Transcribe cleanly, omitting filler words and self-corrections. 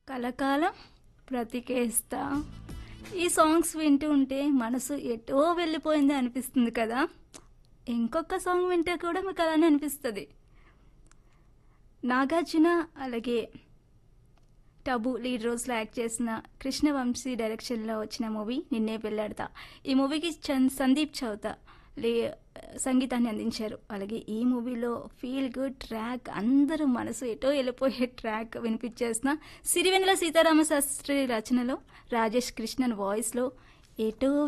కలకాలం బ్రతికేస్తా. ఈ సాంగ్స్ వింటూ ఉంటే మనసు ఎటో వెళ్ళిపోయింది అనిపిస్తుంది కదా. ఇంకొక సాంగ్ వింటే కూడా మీకు అలానే అనిపిస్తుంది. నాగార్జున అలాగే టబు లీడ్ రోల్స్లో యాక్ట్ చేసిన కృష్ణవంశీ డైరెక్షన్లో వచ్చిన మూవీ నిన్నే పెళ్ళాడతా. ఈ మూవీకి సందీప్ చౌతా సంగీతాన్ని అందించారు. అలాగే ఈ మూవీలో ఫీల్ గుడ్ ట్రాక్, అందరూ మనసు ఎటో వెళ్ళిపోయే ట్రాక్ వినిపించేసిన సిరివెన్నెల సీతారామ శాస్త్రి రచనలో రాజేష్ కృష్ణన్ వాయిస్లో ఎటో